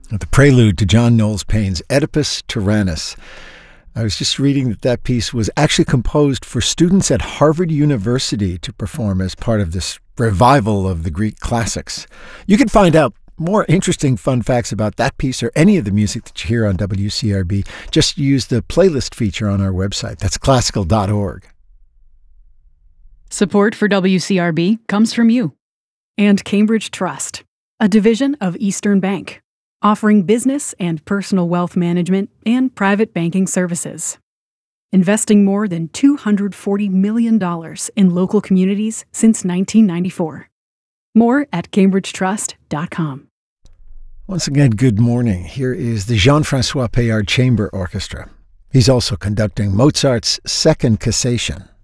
The prelude to John Knowles Paine's Oedipus Tyrannus. I was just reading that piece was actually composed for students at Harvard University to perform as part of this revival of the Greek classics. You can find out more interesting fun facts about that piece or any of the music that you hear on WCRB. Just use the playlist feature on our website. That's classical.org. Support for WCRB comes from you. And Cambridge Trust, a division of Eastern Bank, offering business and personal wealth management and private banking services. Investing more than $240 million in local communities since 1994. More at cambridgetrust.com. Once again, good morning. Here is the Jean-François Payard Chamber Orchestra. He's also conducting Mozart's Second Cassation.